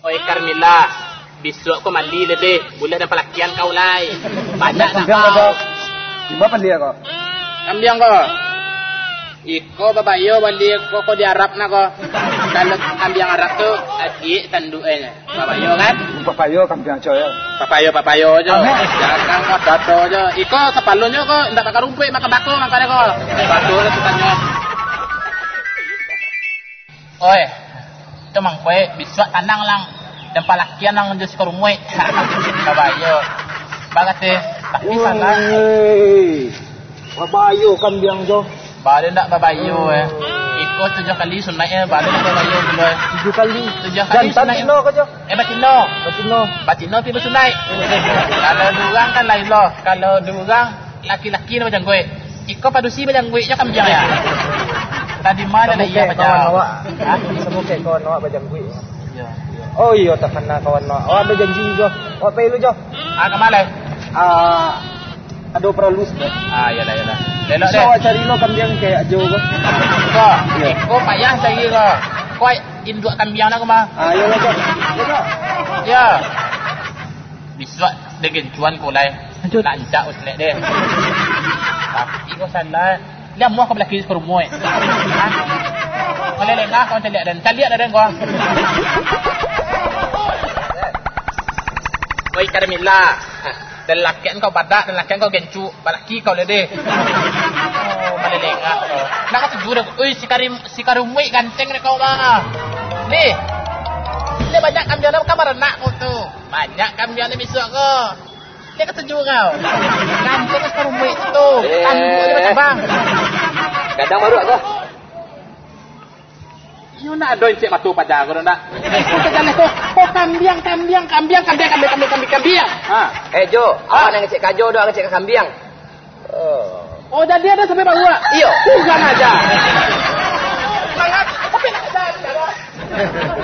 Oi Carmilla, besok kau mandi lebih. Boleh dan pelakian kau lai. Banyak nak kau. Di mana dia kau? Kambing kau. Iko babayo balik kau di Arab nak kau. Kalau kambing Arab tu adik tanduknya. Babayo kan? Papayo kambing aja ya. Papayo aja. Jangan kau dato aja. Iko kepalanya kau tidak pakai rumput makan bako makanya kau. Bako lah sukanya. Oi, itu mang kue biswa tanang lang dan palakian lang jadi sekarumui. Babayo, bagate tapi sana. Babayo kambing jo. Balik tak babayo ikut 7 kali sunatnya balik babayo dulu. 7 kali. 7 kali batino kau jo. Batino pi bersunat. Kalau durang kan lain loh. Kalau durang laki-laki macam gue. Ikut padusi macam gue nya kambing ya. Tadi mana dah ia macam semua kayak kawan awak macam gue. Ya. Oh iya tak kena kawan awak. Awak ada janji jo. Awak pay lu jo. Ke mana? Ada peralus dah. Yalah. Lelok deh. Awak cari lo kambing kayak jo ke? Kau payah cari lo. Kau induk kambing nak mah. Yalah jo. Ya. Biswa dengan cuan kau lai. Lanjak usnek deh. Tapi kau salah. Dia mau kau belaki sekarumui. Boleh lengah kau cari dan kau. Oi Carmilla. Dan lakian kau badak dan lakian kau gencu. Balaki kau lede. Boleh lengah kau. Nak kau tuju dah. Oi si karumui ganteng ni kau mah. Ni. Ni banyak kambing dalam kamar nak kau tu. Banyak kambing dalam besok kau. Dia kata tuju kau. Ganteng si karumui tu. Kambing dia macam bang. Kadang baru kau. You nak doin cik matu pacar kau nak. Kau jalan kau kambing. Jo, awak nak ngecek kajo doang ngecek kambing. Oh, jadi ada sampai bawa. Iyo. Bukan aja.